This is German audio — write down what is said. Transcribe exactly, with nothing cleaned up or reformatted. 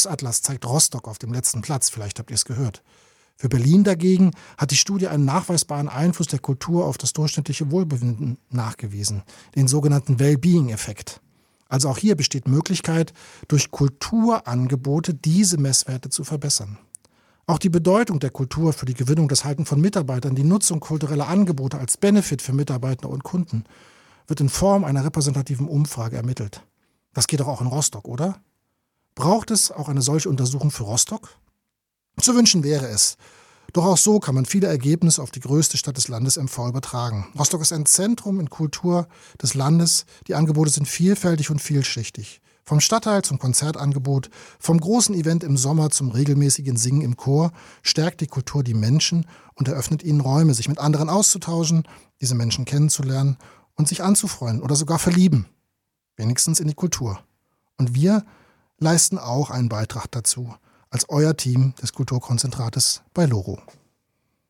Atlas zeigt Rostock auf dem letzten Platz, vielleicht habt ihr es gehört. Für Berlin dagegen hat die Studie einen nachweisbaren Einfluss der Kultur auf das durchschnittliche Wohlbefinden nachgewiesen, den sogenannten Wellbeing-Effekt. Also auch hier besteht Möglichkeit, durch Kulturangebote diese Messwerte zu verbessern. Auch die Bedeutung der Kultur für die Gewinnung, das Halten von Mitarbeitern, die Nutzung kultureller Angebote als Benefit für Mitarbeiter und Kunden wird in Form einer repräsentativen Umfrage ermittelt. Das geht doch auch in Rostock, oder? Braucht es auch eine solche Untersuchung für Rostock? Zu wünschen wäre es. Doch auch so kann man viele Ergebnisse auf die größte Stadt des Landes M V übertragen. Rostock ist ein Zentrum in Kultur des Landes. Die Angebote sind vielfältig und vielschichtig. Vom Stadtteil zum Konzertangebot, vom großen Event im Sommer zum regelmäßigen Singen im Chor stärkt die Kultur die Menschen und eröffnet ihnen Räume, sich mit anderen auszutauschen, diese Menschen kennenzulernen und sich anzufreuen oder sogar verlieben. Wenigstens in die Kultur. Und wir leisten auch einen Beitrag dazu, als euer Team des Kulturkonzentrates bei Loro.